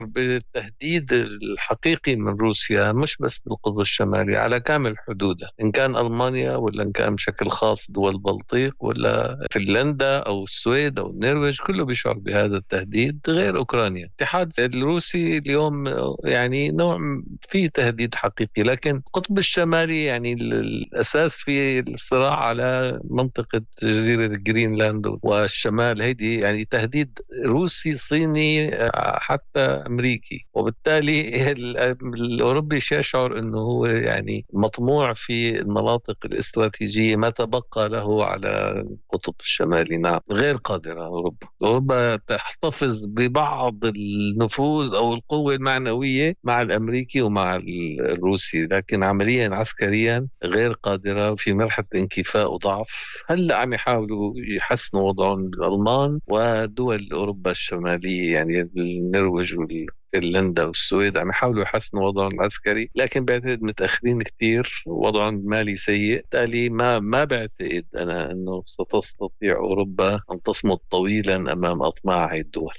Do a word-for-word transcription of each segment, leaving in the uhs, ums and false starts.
بالتهديد الحقيقي من روسيا، مش بس بالقطب الشمالي، على كامل حدودها، إن كان ألمانيا ولا إن كان بشكل خاص دول البلطيق ولا فنلندا أو السويد أو النرويج، كله بيشعر بهذا التهديد غير أوكرانيا. الاتحاد الروسي اليوم يعني نوع في تهديد حقيقي، لكن القطب الشمالي يعني الأساس في الصراع على منطقة جزيرة جرينلاند والشمال، هيدي يعني تهديد روسي صيني حتى أمريكي، وبالتالي الأوروبي يشعر أنه هو يعني مطموع في المناطق الاستراتيجية، ما تبقى له على القطب الشمالي. نعم، غير قادرة أوروبا أوروبا تحتفظ ببعض النفوذ أو القوة المعنوية مع الأمريكي ومع الروسي، لكن عمليا عسكريا غير قادرة، في مرحلة انكفاء وضعف. هلأ عم يحاولوا يحسنوا وضعهم الألمان ودول أوروبا الشمالية، يعني النرويج فنلندا والسويد عم يحاولوا يحسنوا وضعهم العسكري، لكن بعتقد متأخرين كتير، وضعهم المالي سيء. بالتالي ما ما بعتقد أنا أنه ستستطيع أوروبا أن تصمد طويلا أمام أطماع هذه الدول.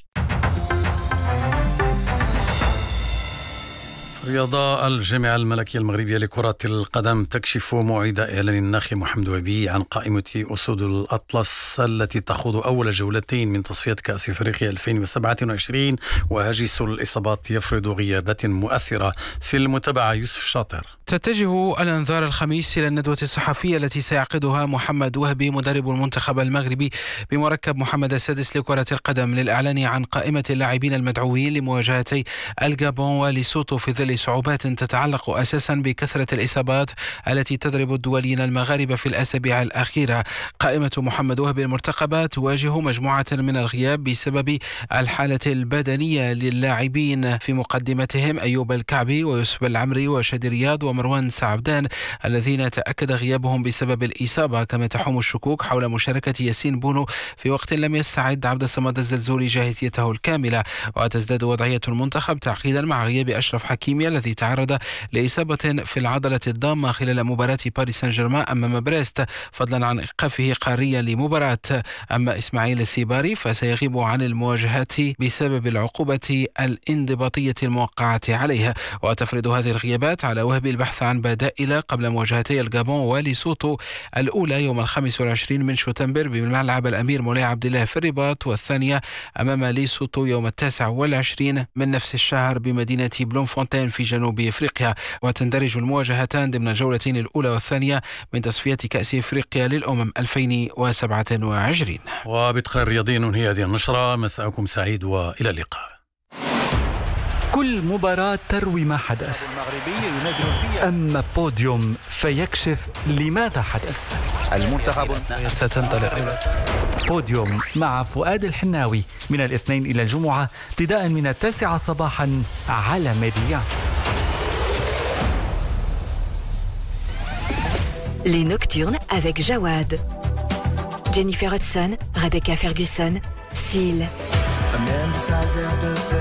رياضة. الجامعة الملكية المغربية لكرة القدم تكشف موعد إعلان الناخب محمد وهبي عن قائمة أسود الأطلس التي تخوض أول جولتين من تصفية كأس إفريقيا ألفين وسبعة وعشرين، وهاجس الإصابات يفرض غيابات مؤثرة. في المتابعة يوسف شاطر. تتجه الأنظار الخميس إلى الندوة الصحفية التي سيعقدها محمد وهبي مدرب المنتخب المغربي بمركب محمد السادس لكرة القدم للإعلان عن قائمة اللاعبين المدعوين لمواجهتي الغابون وليسوتو، في ظل صعوبات تتعلق أساسا بكثرة الإصابات التي تضرب الدوليين المغاربة في الأسابيع الأخيرة. قائمة محمد وهبي المرتقبة تواجه مجموعة من الغياب بسبب الحالة البدنية للاعبين، في مقدمتهم أيوب الكعبي ويوسف العمري وشادي رياض ومروان سعبدان، الذين تأكد غيابهم بسبب الإصابة. كما تحوم الشكوك حول مشاركة ياسين بونو في وقت لم يستعد عبد الصمد الزلزولي جاهزيته الكاملة. وتزداد وضعية المنتخب تعقيدا مع غياب أشرف حكيمي الذي تعرض لإصابة في العضلة الضامة خلال مباراة باريس سان جيرمان أمام بريست، فضلا عن إيقافه قاريا لمباراة. أما إسماعيل السيباري فسيغيب عن المواجهات بسبب العقوبة الانضباطية الموقعة عليه. وتفرض هذه الغيابات على وهبي البحث عن بدائل قبل مواجهتي الغابون وليسوتو، الأولى يوم الخامس والعشرين من شتنبر بملعب الأمير مولاي عبد الله في الرباط، والثانية أمام ليسوتو يوم التاسع والعشرين من نفس الشهر بمدينة بلومفونتين في جنوب إفريقيا. وتندرج المواجهتان ضمن الجولتين الأولى والثانية من تصفية كأس إفريقيا للأمم ألفين وسبعة وعشرين. وبتقرير رياضي ننهي هذه النشرة. مساءكم سعيد وإلى اللقاء. كل مباراة تروي ما حدث، أما بوديوم فيكشف لماذا حدث. المنتخب ستنطلق. بوديوم مع فؤاد الحناوي من الاثنين إلى الجمعة ابتداء من التاسعة صباحا على ميديا. Les Nocturnes avec Jawad, Jennifer Hudson, Rebecca Ferguson, Seal.